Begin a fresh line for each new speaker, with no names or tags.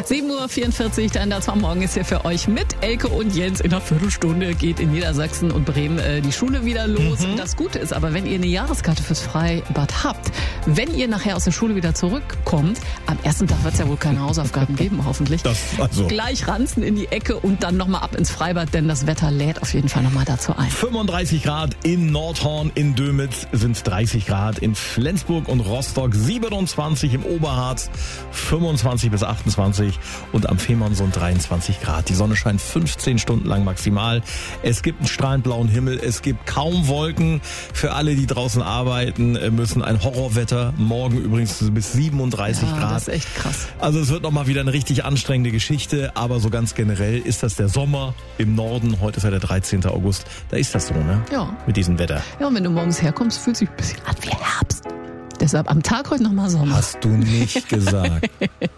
7:44 Uhr, dann das war morgen ist hier für euch mit Elke und Jens. In einer Viertelstunde geht in Niedersachsen und Bremen die Schule wieder los. Und das Gute ist aber, wenn ihr eine Jahreskarte fürs Freibad habt, wenn ihr nachher aus der Schule wieder zurückkommt, am ersten Tag wird es ja wohl keine Hausaufgaben geben, hoffentlich. Gleich ranzen in die Ecke und dann nochmal ab ins Freibad, denn das Wetter lädt auf jeden Fall nochmal dazu ein.
35 Grad in Nordhorn, in Dömitz sind 30 Grad, in Flensburg und Rostock 27, im Oberharz 25 bis 28 und am Fehmarnsund 23 Grad. Die Sonne scheint 15 Stunden lang maximal. Es gibt einen strahlend blauen Himmel, es gibt kaum Wolken. Für alle, die draußen arbeiten müssen, ein Horrorwetter. Morgen übrigens bis 37 Grad.
Das ist echt krass.
Also es wird nochmal wieder eine richtig anstrengende Geschichte, aber so ganz generell ist das der Sommer im Norden. Heute ist ja der 13. August. Da ist das so, ne?
Ja.
Mit diesem Wetter.
Ja, und wenn du morgens herkommst, fühlt sich ein bisschen an wie Herbst. Deshalb am Tag heute nochmal Sommer.
Hast du nicht gesagt.